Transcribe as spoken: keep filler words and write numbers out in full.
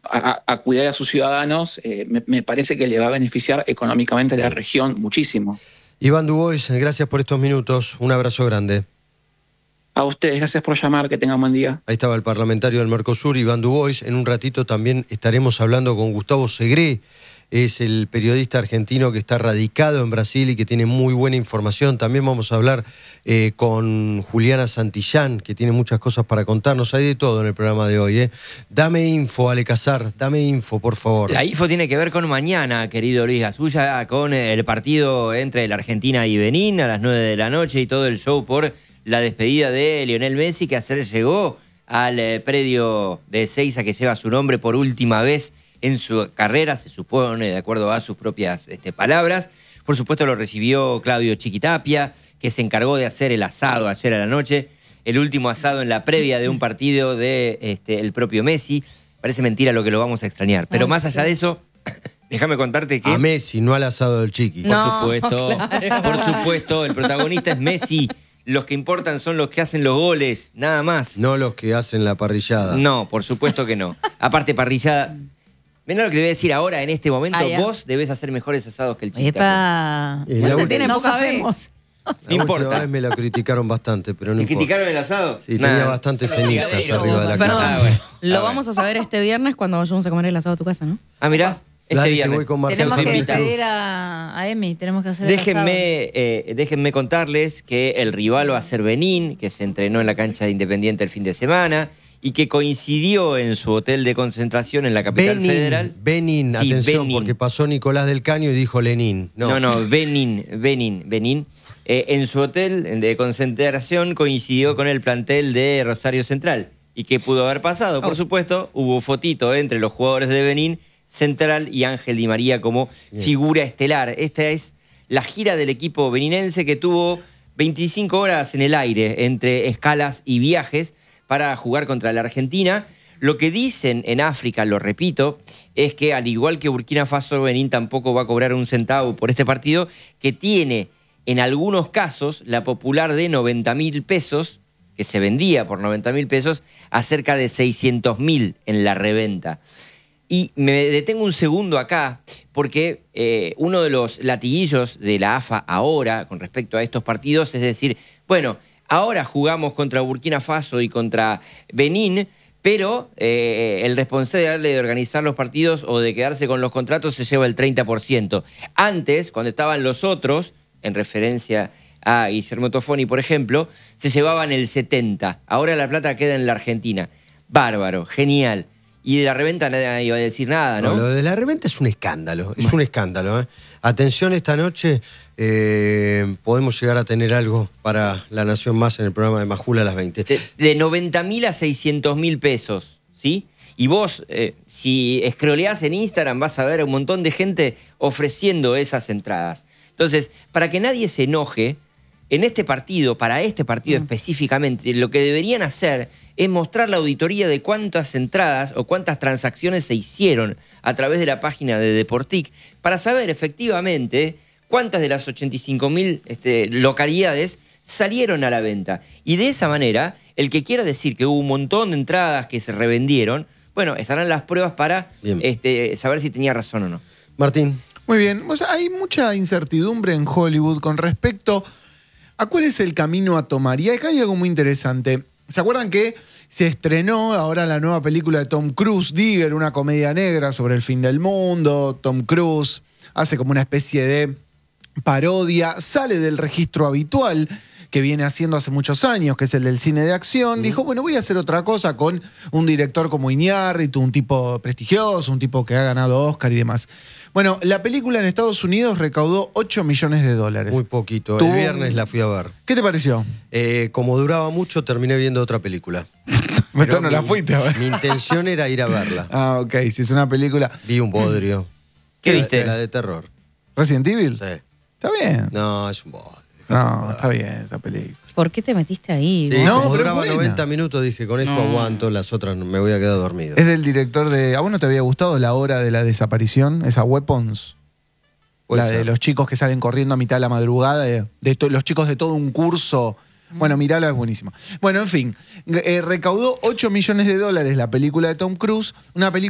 a, a cuidar a sus ciudadanos, eh, me, me parece que le va a beneficiar económicamente a la región muchísimo. Iván Dubois, gracias por estos minutos. Un abrazo grande. A ustedes, gracias por llamar, que tengan buen día. Ahí estaba el parlamentario del Mercosur, Iván Dubois. En un ratito también estaremos hablando con Gustavo Segré. Es el periodista argentino que está radicado en Brasil y que tiene muy buena información. También vamos a hablar eh, con Juliana Santillán, que tiene muchas cosas para contarnos. Hay de todo en el programa de hoy. ¿eh? Dame info, Ale Casar, dame info, por favor. La info tiene que ver con mañana, querido Luis Gasulla, con el partido entre la Argentina y Benín a las nueve de la noche y todo el show por la despedida de Lionel Messi, que ayer llegó al eh, predio de Ezeiza que lleva su nombre por última vez en su carrera, se supone, de acuerdo a sus propias este, palabras. Por supuesto lo recibió Claudio Chiquitapia, que se encargó de hacer el asado ayer a la noche, el último asado en la previa de un partido de este, el propio Messi. Parece mentira lo que lo vamos a extrañar, pero Ay, más allá sí. de eso, déjame contarte que... A Messi, no al asado del Chiqui. Por no, supuesto, claro. por supuesto, el protagonista es Messi. Los que importan son los que hacen los goles, nada más. No los que hacen la parrillada. No, por supuesto que no. Aparte, parrillada... Mirá lo que le voy a decir ahora, en este momento, ah, vos debés hacer mejores asados que el Chiqui. ¡Epa! Eh, la última, no sabemos. No la importa. Última vez me la criticaron bastante, pero no ¿Te importa. criticaron el asado? Sí, nah. tenía bastantes cenizas arriba de la Perdón, casa. Ah, bueno. Lo ah, vamos bueno. a saber este viernes cuando vayamos a comer el asado a tu casa, ¿no? Ah, mirá. Este Dale, viernes. Voy con tenemos que despedir a, a Emi, tenemos que hacer déjenme, el asado. Eh, déjenme contarles que el rival va a ser Benín, que se entrenó en la cancha de Independiente el fin de semana y que coincidió en su hotel de concentración en la capital Benín, federal. Benín, sí, atención, Benín. Porque pasó Nicolás del Caño y dijo Lenín. No, no, no Benín, Benín, Benín. Eh, en su hotel de concentración coincidió con el plantel de Rosario Central. ¿Y qué pudo haber pasado? Oh. Por supuesto, hubo fotito entre los jugadores de Benín, Central y Ángel Di María como Bien. figura estelar. Esta es la gira del equipo beninense que tuvo veinticinco horas en el aire entre escalas y viajes para jugar contra la Argentina. Lo que dicen en África, lo repito, es que al igual que Burkina Faso, Benín tampoco va a cobrar un centavo por este partido, que tiene en algunos casos la popular de noventa mil pesos, que se vendía por noventa mil pesos, a cerca de seiscientos mil en la reventa. Y me detengo un segundo acá, porque eh, uno de los latiguillos de la A F A ahora, con respecto a estos partidos, es decir, bueno, ahora jugamos contra Burkina Faso y contra Benín, pero eh, el responsable de organizar los partidos o de quedarse con los contratos se lleva el treinta por ciento. Antes, cuando estaban los otros, en referencia a Guillermo Tofoni, por ejemplo, se llevaban el setenta por ciento. Ahora la plata queda en la Argentina. Bárbaro, genial. Y de la reventa nadie iba a decir nada, ¿no? No, lo de la reventa es un escándalo, es un escándalo. ¿eh? Atención, esta noche eh, podemos llegar a tener algo para La Nación Más en el programa de Majula a las veinte. De, de noventa mil a seiscientos mil pesos, ¿sí? Y vos, eh, si scrolleás en Instagram, vas a ver a un montón de gente ofreciendo esas entradas. Entonces, para que nadie se enoje, en este partido, para este partido mm. específicamente, lo que deberían hacer es mostrar la auditoría de cuántas entradas o cuántas transacciones se hicieron a través de la página de Deportic para saber efectivamente cuántas de las ochenta y cinco mil este, localidades salieron a la venta. Y de esa manera, el que quiera decir que hubo un montón de entradas que se revendieron, bueno, estarán las pruebas para este, saber si tenía razón o no. Martín. Muy bien. O sea, hay mucha incertidumbre en Hollywood con respecto a cuál es el camino a tomar. Y acá hay algo muy interesante. ¿Se acuerdan que se estrenó ahora la nueva película de Tom Cruise, Digger, una comedia negra sobre el fin del mundo? Tom Cruise hace como una especie de parodia, sale del registro habitual que viene haciendo hace muchos años, que es el del cine de acción. Mm. Dijo, bueno, voy a hacer otra cosa con un director como Iñárritu, un tipo prestigioso, un tipo que ha ganado Oscar y demás. Bueno, la película en Estados Unidos recaudó ocho millones de dólares. Muy poquito. Tuvo... El viernes la fui a ver. ¿Qué te pareció? Eh, como duraba mucho, terminé viendo otra película. Pero no mi, la fuiste a ver. Mi intención era ir a verla. Ah, ok. Si es una película... Vi un bodrio. ¿Qué viste? La de terror. ¿Resident Evil? Sí. Está bien. No, es un bodrio. No, está bien esa película. ¿Por qué te metiste ahí? Sí, no, como pero duraba buena. noventa minutos, dije, con esto no. aguanto, las otras me voy a quedar dormido. Es del director de... ¿A vos no te había gustado La Hora de la Desaparición? Esa Weapons. La ser. de los chicos que salen corriendo a mitad de la madrugada, de, de los chicos de todo un curso. Bueno, mirala, es buenísima. Bueno, en fin, eh, recaudó ocho millones de dólares la película de Tom Cruise, una película